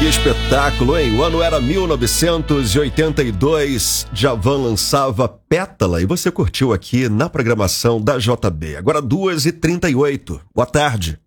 Que espetáculo, hein? O ano era 1982, Djavan lançava Pétala e você curtiu aqui na programação da JB. Agora 2h38. Boa tarde.